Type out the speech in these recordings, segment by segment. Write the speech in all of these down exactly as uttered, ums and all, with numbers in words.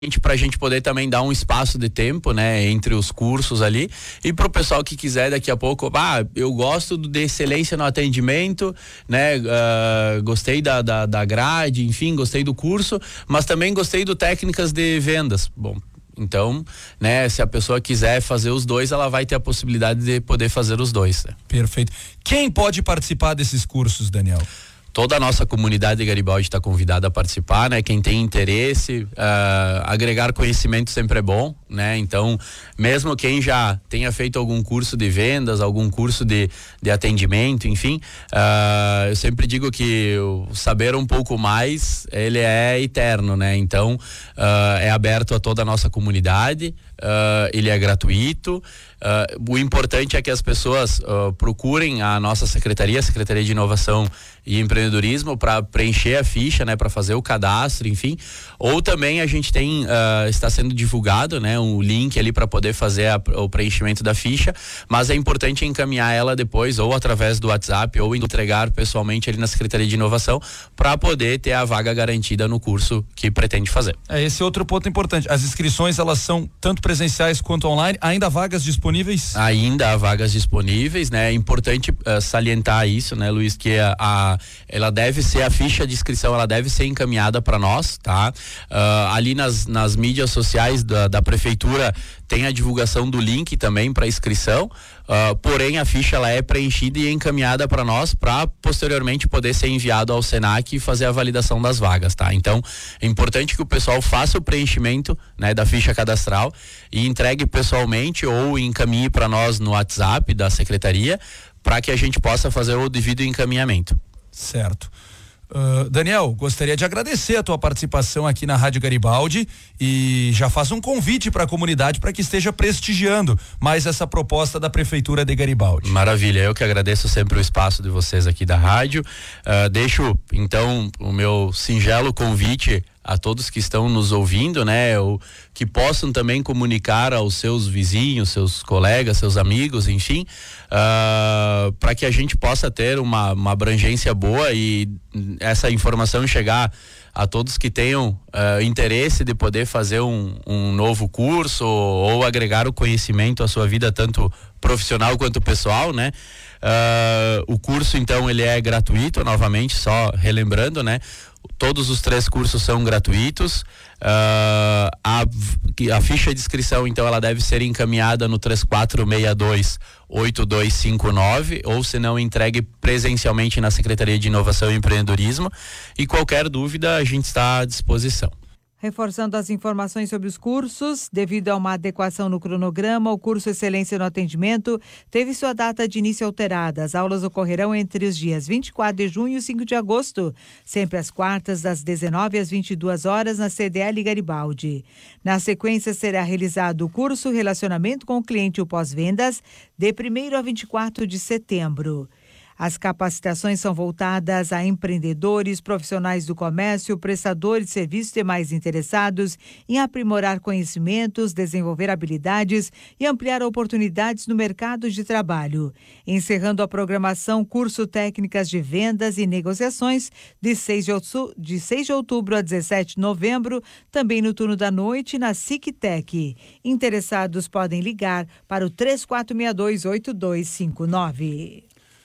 para a gente poder também dar um espaço de tempo, né, entre os cursos ali, e para o pessoal que quiser daqui a pouco, ah, eu gosto de excelência no atendimento, né, uh, gostei da, da, da grade, enfim, gostei do curso, mas também gostei do técnicas de vendas. Bom, então, né, se a pessoa quiser fazer os dois, ela vai ter a possibilidade de poder fazer os dois. Né? Perfeito. Quem pode participar desses cursos, Daniel? Toda a nossa comunidade de Garibaldi está convidada a participar, né? Quem tem interesse, uh, agregar conhecimento sempre é bom, né? Então, mesmo quem já tenha feito algum curso de vendas, algum curso de, de atendimento, enfim, uh, eu sempre digo que o saber um pouco mais, ele é eterno, né? Então, uh, é aberto a toda a nossa comunidade, uh, ele é gratuito. Uh, o importante é que as pessoas uh, procurem a nossa secretaria, a Secretaria de Inovação e Empreendedorismo, para preencher a ficha, né, para fazer o cadastro, enfim. Ou também a gente tem, uh, está sendo divulgado, né, um link ali para poder fazer a, o preenchimento da ficha, mas é importante encaminhar ela depois, ou através do WhatsApp, ou entregar pessoalmente ali na Secretaria de Inovação, para poder ter a vaga garantida no curso que pretende fazer. É, esse é outro ponto importante. As inscrições, elas são tanto presenciais quanto online, ainda há vagas disponíveis? Ainda há vagas disponíveis, né? É importante uh, salientar isso, né, Luiz, que a, a, ela deve ser, a ficha de inscrição, ela deve ser encaminhada para nós, tá? Uh, ali nas, nas mídias sociais da, da prefeitura tem a divulgação do link também para inscrição, uh, porém a ficha ela é preenchida e encaminhada para nós, para posteriormente poder ser enviado ao Senac e fazer a validação das vagas, tá? Então é importante que o pessoal faça o preenchimento, né, da ficha cadastral e entregue pessoalmente ou encaminhe para nós no WhatsApp da secretaria, para que a gente possa fazer o devido encaminhamento. Certo. Uh, Daniel, gostaria de agradecer a tua participação aqui na Rádio Garibaldi e já faço um convite para a comunidade para que esteja prestigiando mais essa proposta da Prefeitura de Garibaldi. Maravilha, eu que agradeço sempre o espaço de vocês aqui da rádio. Uh, deixo então o meu singelo convite a todos que estão nos ouvindo, né, ou que possam também comunicar aos seus vizinhos, seus colegas, seus amigos, enfim, uh, para que a gente possa ter uma, uma abrangência boa e essa informação chegar a todos que tenham uh, interesse de poder fazer um, um novo curso ou, ou agregar o conhecimento à sua vida, tanto profissional quanto pessoal, né? Uh, o curso, então, ele é gratuito, novamente, só relembrando, né? Todos os três cursos são gratuitos. Uh, a, a ficha de inscrição, então, ela deve ser encaminhada no três quatro seis dois, oito dois cinco nove, ou se não, entregue presencialmente na Secretaria de Inovação e Empreendedorismo. E qualquer dúvida, a gente está à disposição. Reforçando as informações sobre os cursos, devido a uma adequação no cronograma, o curso Excelência no Atendimento teve sua data de início alterada. As aulas ocorrerão entre os dias vinte e quatro de junho e cinco de agosto, sempre às quartas, das dezenove às vinte e duas horas, na C D L Garibaldi. Na sequência, será realizado o curso Relacionamento com o Cliente e o Pós-Vendas, de primeiro a vinte e quatro de setembro. As capacitações são voltadas a empreendedores, profissionais do comércio, prestadores de serviços e demais interessados em aprimorar conhecimentos, desenvolver habilidades e ampliar oportunidades no mercado de trabalho. Encerrando a programação, curso Técnicas de Vendas e Negociações, de seis de outubro a dezessete de novembro, também no turno da noite, na SICTEC. Interessados podem ligar para o três quatro seis dois, oito dois cinco nove.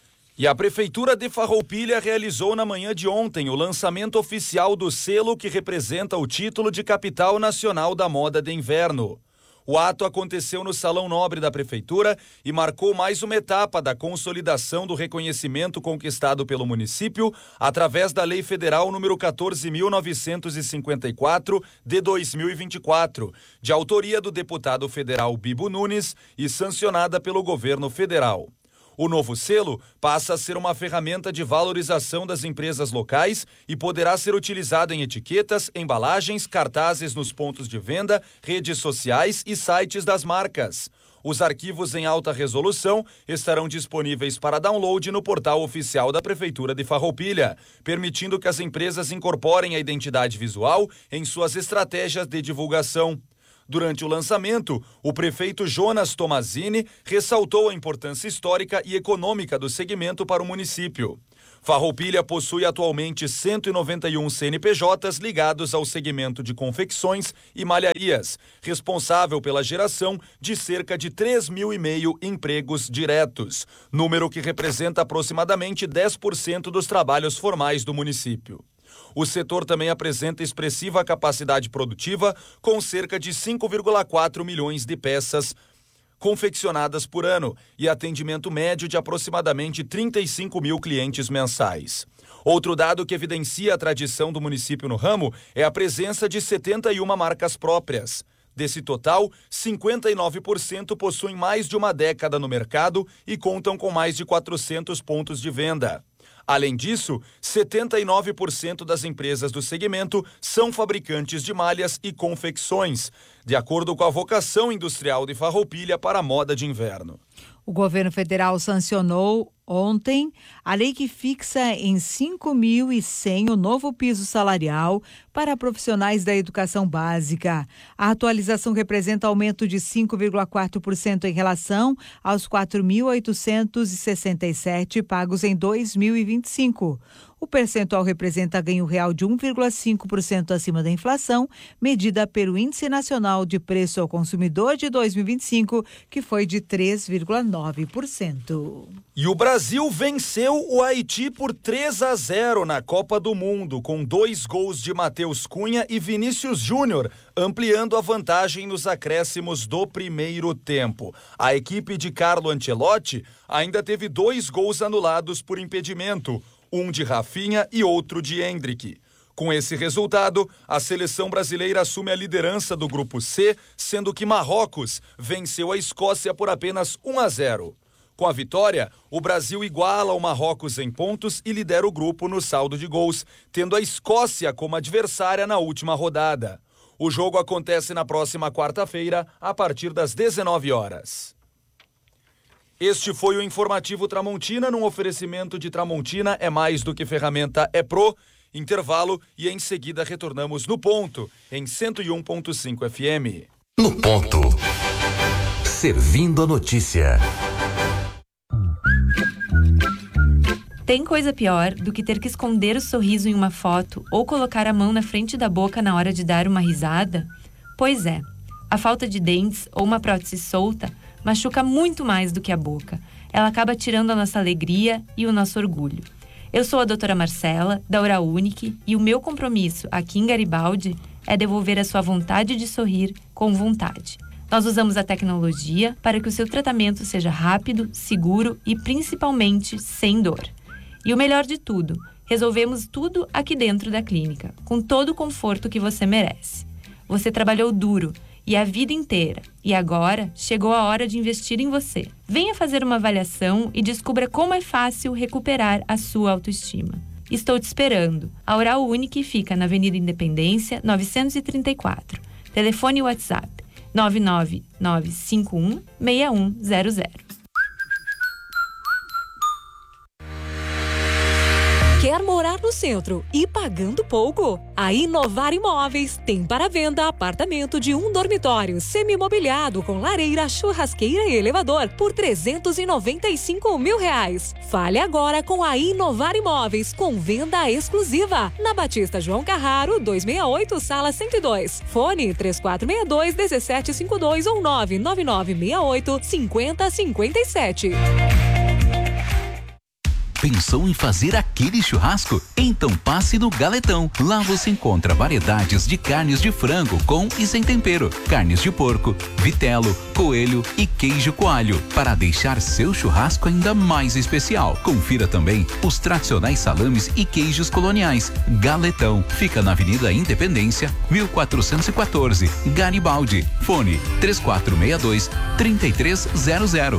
E a Prefeitura de Farroupilha realizou na manhã de ontem o lançamento oficial do selo que representa o título de Capital Nacional da Moda de Inverno. O ato aconteceu no Salão Nobre da Prefeitura e marcou mais uma etapa da consolidação do reconhecimento conquistado pelo município através da Lei Federal número quatorze mil novecentos e cinquenta e quatro de dois mil e vinte e quatro, de autoria do deputado federal Bibo Nunes e sancionada pelo governo federal. O novo selo passa a ser uma ferramenta de valorização das empresas locais e poderá ser utilizado em etiquetas, embalagens, cartazes nos pontos de venda, redes sociais e sites das marcas. Os arquivos em alta resolução estarão disponíveis para download no portal oficial da Prefeitura de Farroupilha, permitindo que as empresas incorporem a identidade visual em suas estratégias de divulgação. Durante o lançamento, o prefeito Jonas Tomazini ressaltou a importância histórica e econômica do segmento para o município. Farroupilha possui atualmente cento e noventa e um C N P Js ligados ao segmento de confecções e malharias, responsável pela geração de cerca de três mil e meio empregos diretos, número que representa aproximadamente dez por cento dos trabalhos formais do município. O setor também apresenta expressiva capacidade produtiva, com cerca de cinco vírgula quatro milhões de peças confeccionadas por ano e atendimento médio de aproximadamente trinta e cinco mil clientes mensais. Outro dado que evidencia a tradição do município no ramo é a presença de setenta e uma marcas próprias. Desse total, cinquenta e nove por cento possuem mais de uma década no mercado e contam com mais de quatrocentos pontos de venda. Além disso, setenta e nove por cento das empresas do segmento são fabricantes de malhas e confecções, de acordo com a vocação industrial de Farroupilha para a moda de inverno. O governo federal sancionou ontem a lei que fixa em cinco mil e cem o novo piso salarial para profissionais da educação básica. A atualização representa aumento de cinco vírgula quatro por cento em relação aos quatro mil oitocentos e sessenta e sete pagos em dois mil e vinte e cinco. O percentual representa ganho real de um vírgula cinco por cento acima da inflação, medida pelo Índice Nacional de Preço ao Consumidor de dois mil e vinte e cinco, que foi de três vírgula nove por cento. E o Brasil venceu o Haiti por três a zero na Copa do Mundo, com dois gols de Matheus Cunha e Vinícius Júnior, ampliando a vantagem nos acréscimos do primeiro tempo. A equipe de Carlo Ancelotti ainda teve dois gols anulados por impedimento, um de Rafinha e outro de Endrick. Com esse resultado, a seleção brasileira assume a liderança do Grupo C, sendo que Marrocos venceu a Escócia por apenas um a zero. Com a vitória, o Brasil iguala o Marrocos em pontos e lidera o grupo no saldo de gols, tendo a Escócia como adversária na última rodada. O jogo acontece na próxima quarta-feira, a partir das dezenove horas. Este foi o Informativo Tramontina, num oferecimento de Tramontina é mais do que ferramenta, é pro. Intervalo e em seguida retornamos no Ponto, em cento e um ponto cinco F M. No Ponto. Servindo a notícia. Tem coisa pior do que ter que esconder o sorriso em uma foto ou colocar a mão na frente da boca na hora de dar uma risada? Pois é, a falta de dentes ou uma prótese solta machuca muito mais do que a boca. Ela acaba tirando a nossa alegria e o nosso orgulho. Eu sou a doutora Marcela, da Oral Unique, e o meu compromisso aqui em Garibaldi é devolver a sua vontade de sorrir com vontade. Nós usamos a tecnologia para que o seu tratamento seja rápido, seguro e principalmente sem dor. E o melhor de tudo, resolvemos tudo aqui dentro da clínica, com todo o conforto que você merece. Você trabalhou duro e a vida inteira, e agora chegou a hora de investir em você. Venha fazer uma avaliação e descubra como é fácil recuperar a sua autoestima. Estou te esperando. A Oral Unique fica na Avenida Independência, novecentos e trinta e quatro. Telefone e WhatsApp nove nove nove cinco um seis um zero zero. Quer morar no centro e pagando pouco? A Inovar Imóveis tem para venda apartamento de um dormitório semi-mobiliado com lareira, churrasqueira e elevador por trezentos e noventa e cinco mil reais. Fale agora com a Inovar Imóveis com venda exclusiva na Batista João Carraro, duzentos e sessenta e oito, sala cento e dois. Fone três quatro seis dois, um sete cinco dois ou nove nove nove seis oito, cinco zero cinco sete. Pensou em fazer aquele churrasco? Então passe no Galetão. Lá você encontra variedades de carnes de frango com e sem tempero, carnes de porco, vitelo, coelho e queijo coalho, para deixar seu churrasco ainda mais especial. Confira também os tradicionais salames e queijos coloniais. Galetão fica na Avenida Independência, mil quatrocentos e quatorze, Garibaldi. Fone três quatro seis dois, três três zero zero.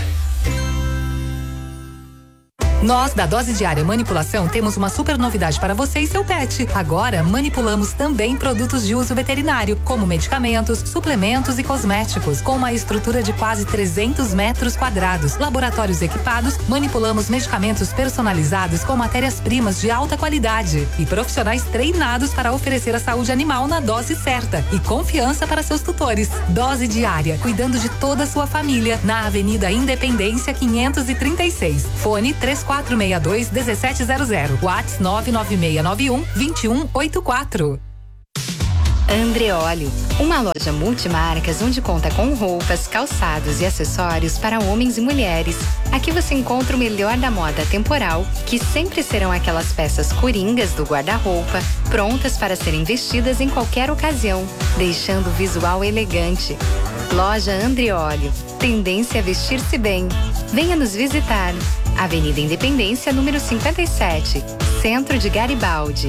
Nós, da Dose Diária Manipulação, temos uma super novidade para você e seu pet. Agora, manipulamos também produtos de uso veterinário, como medicamentos, suplementos e cosméticos, com uma estrutura de quase trezentos metros quadrados. Laboratórios equipados, manipulamos medicamentos personalizados com matérias-primas de alta qualidade e profissionais treinados para oferecer a saúde animal na dose certa e confiança para seus tutores. Dose Diária, cuidando de toda a sua família, na Avenida Independência quinhentos e trinta e seis. Fone três quatro quatro seis dois, um sete zero zero. WhatsApp nove nove seis nove um, dois um oito quatro. Andreolio, uma loja multimarcas onde conta com roupas, calçados e acessórios para homens e mulheres. Aqui você encontra o melhor da moda temporal, que sempre serão aquelas peças coringas do guarda-roupa, prontas para serem vestidas em qualquer ocasião, deixando o visual elegante. Loja Andreolio, tendência a vestir-se bem. Venha nos visitar. Avenida Independência, número cinquenta e sete, Centro de Garibaldi.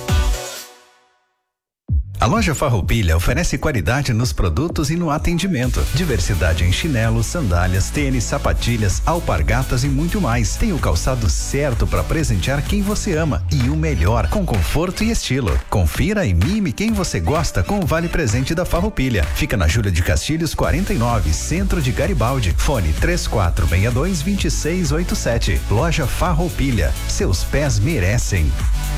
A loja Farroupilha oferece qualidade nos produtos e no atendimento. Diversidade em chinelos, sandálias, tênis, sapatilhas, alpargatas e muito mais. Tem o calçado certo para presentear quem você ama e o melhor, com conforto e estilo. Confira e mime quem você gosta com o Vale Presente da Farroupilha. Fica na Júlia de Castilhos quarenta e nove, Centro de Garibaldi. Fone três quatro seis dois, dois seis oito sete. Loja Farroupilha. Seus pés merecem.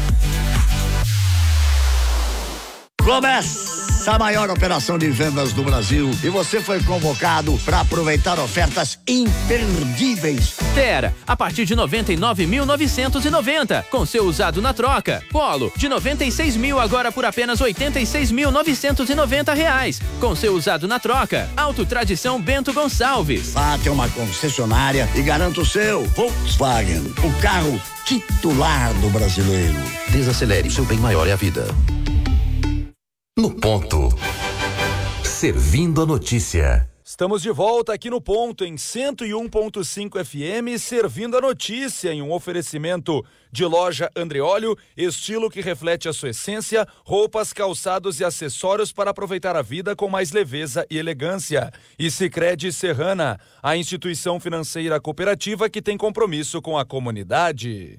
Começa a maior operação de vendas do Brasil e você foi convocado para aproveitar ofertas imperdíveis. Pera, a partir de noventa e nove mil novecentos e noventa, com seu usado na troca. Polo, de noventa e seis mil agora por apenas oitenta e seis mil novecentos e noventa reais, com seu usado na troca. Auto Tradição Bento Gonçalves. Vá até uma concessionária e garanta o seu Volkswagen, o carro titular do brasileiro. Desacelere, seu bem maior é a vida. No ponto. Servindo a notícia. Estamos de volta aqui no Ponto, em cento e um ponto cinco F M, servindo a notícia em um oferecimento de loja Andreolio, estilo que reflete a sua essência, roupas, calçados e acessórios para aproveitar a vida com mais leveza e elegância. E Sicredi Serrana, a instituição financeira cooperativa que tem compromisso com a comunidade.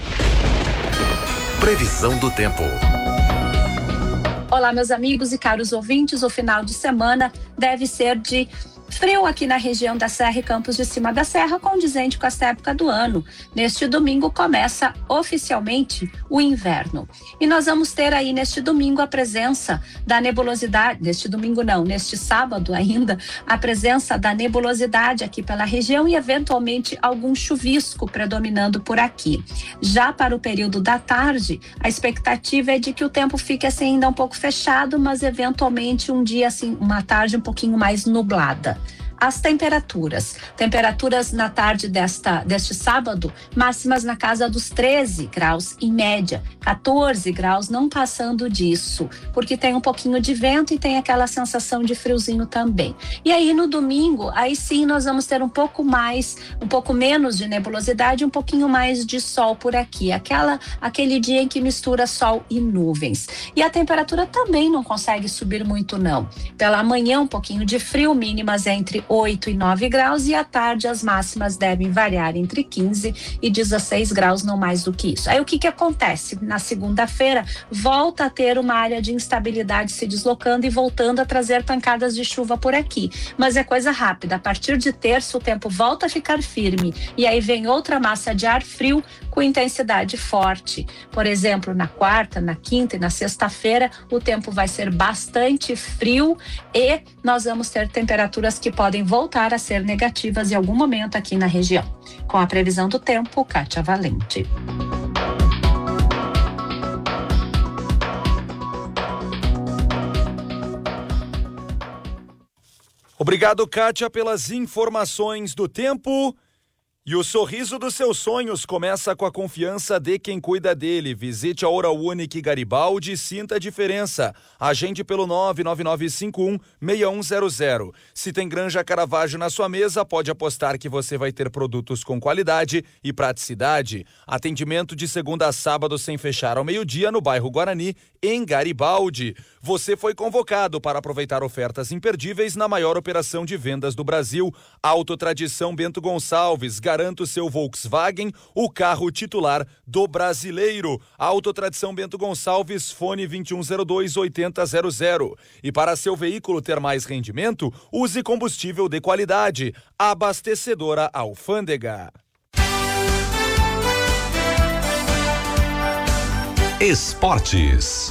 Previsão do tempo. Olá, meus amigos e caros ouvintes, o final de semana deve ser de frio aqui na região da Serra e Campos de Cima da Serra, condizente com esta época do ano. Neste domingo começa oficialmente o inverno. E nós vamos ter aí neste domingo a presença da nebulosidade, neste domingo não, neste sábado ainda, a presença da nebulosidade aqui pela região e eventualmente algum chuvisco predominando por aqui. Já para o período da tarde, a expectativa é de que o tempo fique assim ainda um pouco fechado, mas eventualmente um dia assim, uma tarde um pouquinho mais nublada. As temperaturas, temperaturas na tarde desta, deste sábado, máximas na casa dos treze graus em média, quatorze graus não passando disso, porque tem um pouquinho de vento e tem aquela sensação de friozinho também. E aí no domingo, aí sim nós vamos ter um pouco mais, um pouco menos de nebulosidade, um pouquinho mais de sol por aqui, aquela, aquele dia em que mistura sol e nuvens. E a temperatura também não consegue subir muito não. Pela manhã um pouquinho de frio, mínimas entre oito e nove graus, e à tarde as máximas devem variar entre quinze e dezesseis graus, não mais do que isso. Aí o que que acontece? Na segunda-feira volta a ter uma área de instabilidade se deslocando e voltando a trazer pancadas de chuva por aqui, mas é coisa rápida. A partir de terça o tempo volta a ficar firme e aí vem outra massa de ar frio com intensidade forte. Por exemplo, na quarta, na quinta e na sexta-feira o tempo vai ser bastante frio e nós vamos ter temperaturas que podem voltar a ser negativas em algum momento aqui na região. Com a previsão do tempo, Kátia Valente. Obrigado, Kátia, pelas informações do tempo. E o sorriso dos seus sonhos começa com a confiança de quem cuida dele. Visite a Oral Unique Garibaldi e sinta a diferença. Agende pelo nove nove nove cinco um seis um zero zero. Se tem Granja Caravaggio na sua mesa, pode apostar que você vai ter produtos com qualidade e praticidade. Atendimento de segunda a sábado sem fechar ao meio-dia no bairro Guarani, em Garibaldi. Você foi convocado para aproveitar ofertas imperdíveis na maior operação de vendas do Brasil. Auto Tradição Bento Gonçalves. Garanta o seu Volkswagen, o carro titular do brasileiro. Auto Tradição Bento Gonçalves, fone vinte e um zero dois, oitenta zero zero. E para seu veículo ter mais rendimento, use combustível de qualidade. Abastecedora Alfândega. Esportes.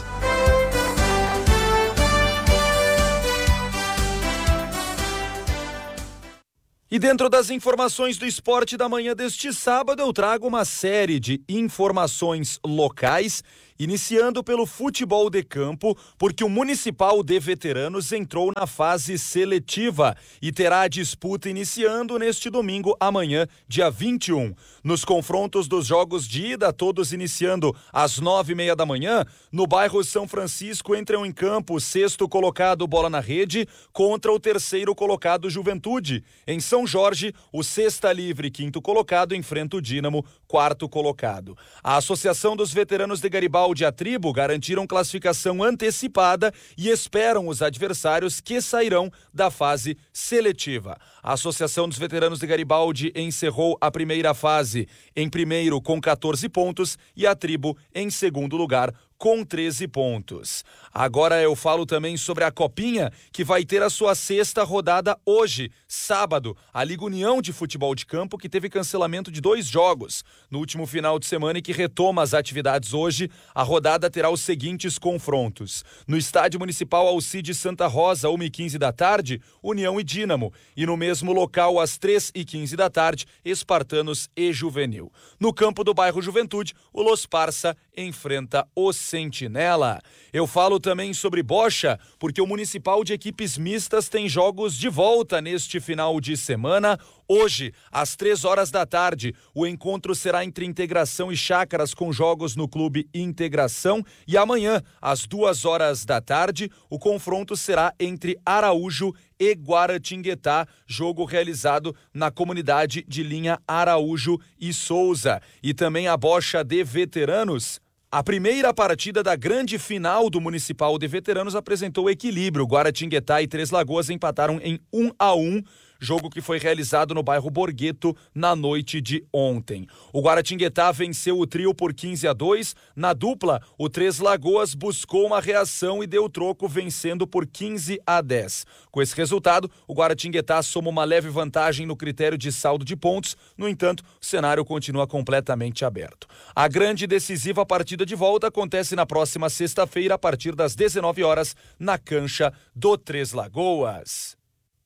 E dentro das informações do esporte da manhã deste sábado, eu trago uma série de informações locais, iniciando pelo futebol de campo, porque o Municipal de Veteranos entrou na fase seletiva e terá a disputa iniciando neste domingo, amanhã, dia vinte e um. Nos confrontos dos jogos de ida, todos iniciando às nove e meia da manhã, no bairro São Francisco entram em campo o sexto colocado Bola na Rede contra o terceiro colocado Juventude. Em São Jorge, o Cesta Livre, quinto colocado, enfrenta o Dínamo, quarto colocado. A Associação dos Veteranos de Garibaldi e a Tribo garantiram classificação antecipada e esperam os adversários que sairão da fase seletiva. A Associação dos Veteranos de Garibaldi encerrou a primeira fase em primeiro com quatorze pontos e a Tribo em segundo lugar com treze pontos. Agora eu falo também sobre a Copinha, que vai ter a sua sexta rodada hoje, sábado. A Liga União de Futebol de Campo, que teve cancelamento de dois jogos no último final de semana e que retoma as atividades hoje. A rodada terá os seguintes confrontos. No Estádio Municipal Alcide Santa Rosa, uma e quinze da tarde, União e Dínamo. E no mesmo local, às três e quinze da tarde, Espartanos e Juvenil. No campo do bairro Juventude, o Los Parça enfrenta o Sentinela. Eu falo também sobre bocha, porque o Municipal de Equipes Mistas tem jogos de volta neste final de semana. Hoje, às três horas da tarde, o encontro será entre Integração e Chácaras com jogos no Clube Integração. E amanhã, às duas horas da tarde, o confronto será entre Araújo e Guaratinguetá, jogo realizado na comunidade de linha Araújo e Souza. E também a bocha de veteranos. A primeira partida da grande final do Municipal de Veteranos apresentou equilíbrio. Guaratinguetá e Três Lagoas empataram em um a um, jogo que foi realizado no bairro Borgheto na noite de ontem. O Guaratinguetá venceu o trio por quinze a dois. Na dupla, o Três Lagoas buscou uma reação e deu troco, vencendo por quinze a dez. Com esse resultado, o Guaratinguetá soma uma leve vantagem no critério de saldo de pontos. No entanto, o cenário continua completamente aberto. A grande e decisiva partida de volta acontece na próxima sexta-feira, a partir das dezenove horas, na cancha do Três Lagoas.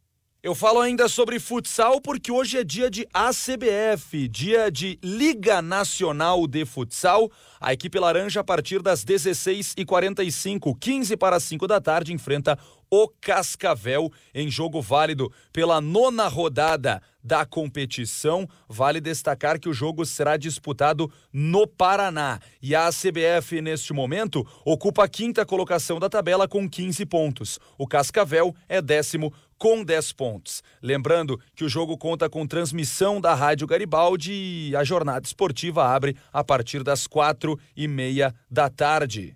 Eu falo ainda sobre futsal porque hoje é dia de A C B F, dia de Liga Nacional de Futsal. A equipe laranja, a partir das dezesseis e quarenta e cinco, quinze para cinco da tarde, enfrenta o Cascavel em jogo válido pela nona rodada da competição. Vale destacar que o jogo será disputado no Paraná. E a A C B F, neste momento, ocupa a quinta colocação da tabela com quinze pontos. O Cascavel é décimo com dez pontos. Lembrando que o jogo conta com transmissão da Rádio Garibaldi e a jornada esportiva abre a partir das quatro e meia da tarde.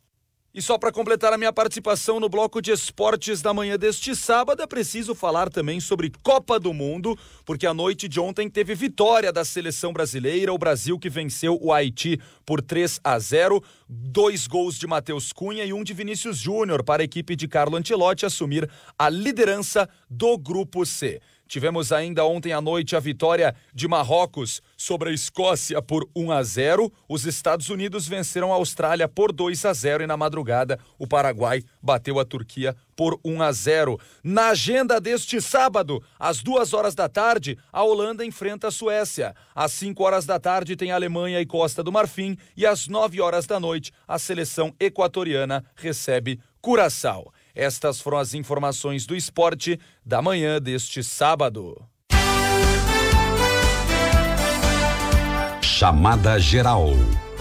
E só para completar a minha participação no bloco de esportes da manhã deste sábado, é preciso falar também sobre Copa do Mundo, porque a noite de ontem teve vitória da seleção brasileira, o Brasil que venceu o Haiti por três a zero, dois gols de Matheus Cunha e um de Vinícius Júnior para a equipe de Carlo Ancelotti assumir a liderança do Grupo C. Tivemos ainda ontem à noite a vitória de Marrocos sobre a Escócia por um a zero. Os Estados Unidos venceram a Austrália por dois a zero e na madrugada o Paraguai bateu a Turquia por um a zero. Na agenda deste sábado, às duas horas da tarde, a Holanda enfrenta a Suécia. Às cinco horas da tarde tem a Alemanha e Costa do Marfim e às nove horas da noite a seleção equatoriana recebe Curaçao. Estas foram as informações do esporte da manhã deste sábado. Chamada Geral.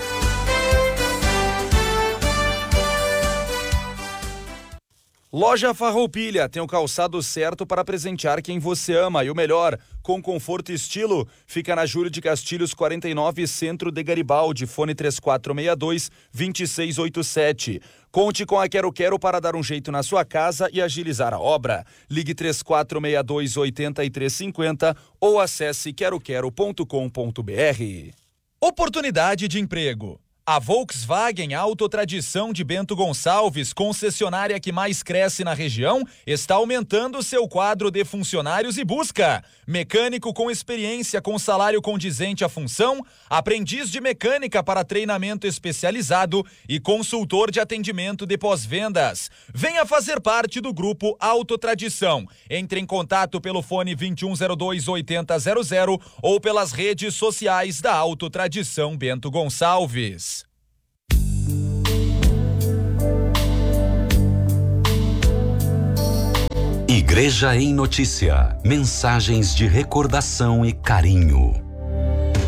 Loja Farroupilha tem o calçado certo para presentear quem você ama e o melhor, com conforto e estilo, fica na Júlio de Castilhos quarenta e nove, Centro de Garibaldi, fone três quatro seis dois, dois seis oito sete. Conte com a Quero Quero para dar um jeito na sua casa e agilizar a obra. Ligue três quatro seis dois, oito três cinco zero ou acesse quero quero ponto com ponto br. Oportunidade de emprego. A Volkswagen Autotradição de Bento Gonçalves, concessionária que mais cresce na região, está aumentando seu quadro de funcionários e busca mecânico com experiência com salário condizente à função, aprendiz de mecânica para treinamento especializado e consultor de atendimento de pós-vendas. Venha fazer parte do grupo Autotradição. Entre em contato pelo fone vinte e um zero dois, oitenta zero zero ou pelas redes sociais da Autotradição Bento Gonçalves. Igreja em Notícia. Mensagens de recordação e carinho.